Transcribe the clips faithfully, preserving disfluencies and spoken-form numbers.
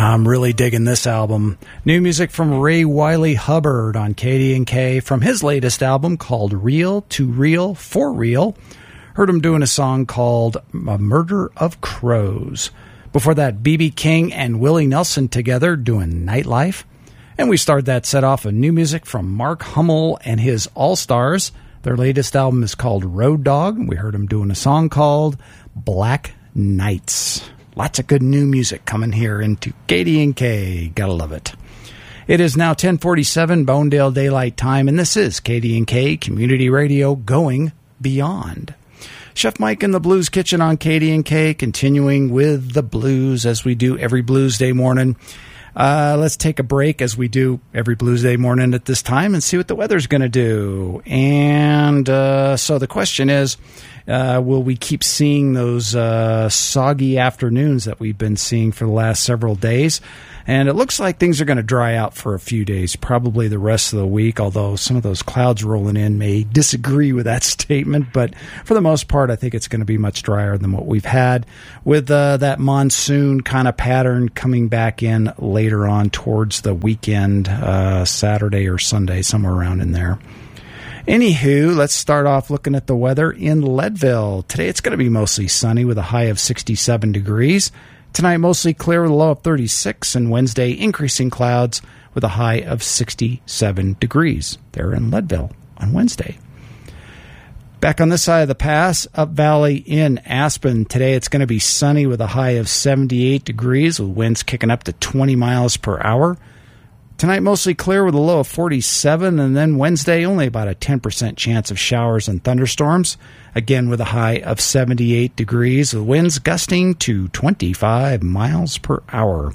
I'm really digging this album. New music from Ray Wiley Hubbard on K D and K from his latest album called Real to Real for Real. Heard him doing a song called A Murder of Crows. Before that, B B King and Willie Nelson together doing Nightlife. And we started that set off with new music from Mark Hummel and his All-Stars. Their latest album is called Road Dog. We heard him doing a song called Black Nights. Lots of good new music coming here into K D and K. Gotta love it. It is now ten forty-seven Bonedale Daylight Time, and this is K D and K Community Radio going beyond. Chef Mike in the Blues Kitchen on K D and K, continuing with the blues as we do every Blues Day morning. Uh, let's take a break as we do every Blues Day morning at this time and see what the weather's going to do. And uh, so the question is, uh, will we keep seeing those uh, soggy afternoons that we've been seeing for the last several days? And it looks like things are going to dry out for a few days, probably the rest of the week, although some of those clouds rolling in may disagree with that statement. But for the most part, I think it's going to be much drier than what we've had, with uh, that monsoon kind of pattern coming back in later on towards the weekend, uh, Saturday or Sunday, somewhere around in there. Anywho, let's start off looking at the weather in Leadville. Today it's going to be mostly sunny with a high of sixty-seven degrees. Tonight, mostly clear with a low of thirty-six, and Wednesday, increasing clouds with a high of sixty-seven degrees. There in Leadville on Wednesday. Back on this side of the pass, Up Valley in Aspen. Today, it's going to be sunny with a high of seventy-eight degrees, with winds kicking up to twenty miles per hour. Tonight, mostly clear with a low of forty-seven, and then Wednesday, only about a ten percent chance of showers and thunderstorms. Again, with a high of seventy-eight degrees, with winds gusting to twenty-five miles per hour.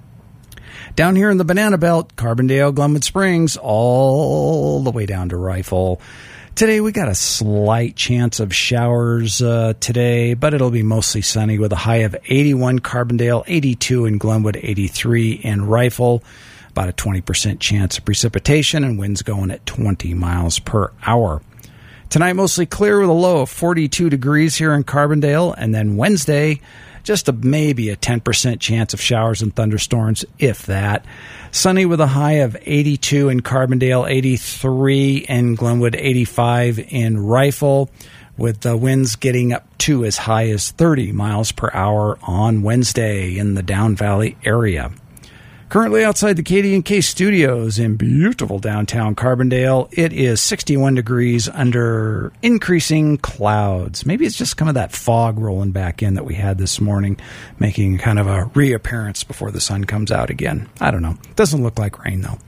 Down here in the Banana Belt, Carbondale, Glenwood Springs, all the way down to Rifle. Today, we got a slight chance of showers uh, today, but it'll be mostly sunny with a high of eighty-one Carbondale, eighty-two in Glenwood, eighty-three in Rifle. About a twenty percent chance of precipitation, and winds going at twenty miles per hour. Tonight, mostly clear with a low of forty-two degrees here in Carbondale, and then Wednesday, just a, maybe a ten percent chance of showers and thunderstorms, if that. Sunny with a high of eighty-two in Carbondale, eighty-three in Glenwood, eighty-five in Rifle, with the winds getting up to as high as thirty miles per hour on Wednesday in the Down Valley area. Currently outside the K D and K studios in beautiful downtown Carbondale, it is sixty-one degrees under increasing clouds. Maybe it's just kind of that fog rolling back in that we had this morning, making kind of a reappearance before the sun comes out again. I don't know. Doesn't look like rain, though.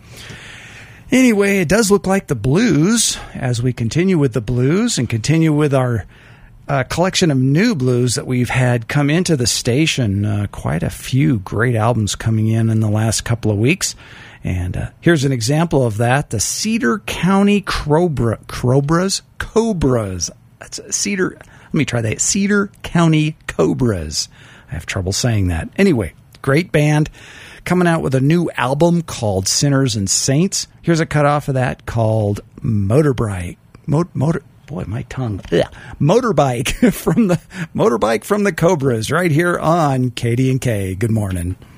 Anyway, it does look like the blues, as we continue with the blues and continue with our a collection of new blues that we've had come into the station. Uh, quite a few great albums coming in in the last couple of weeks. And uh, here's an example of that. The Cedar County Cobra, Cobras? Cobras. That's Cedar. Let me try that. Cedar County Cobras. I have trouble saying that. Anyway, great band. Coming out with a new album called Sinners and Saints. Here's a cut off of that called Motorbike. Mo- motor. Boy, my tongue. Yeah. Motorbike from the Motorbike from the Cobras right here on K D and K. Good morning.